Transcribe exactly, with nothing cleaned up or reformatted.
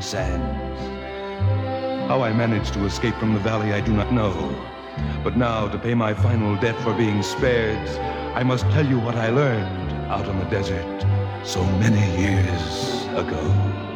sands. How I managed to escape from the valley I do not know. But now, to pay my final debt for being spared, I must tell you what I learned out on the desert so many years ago.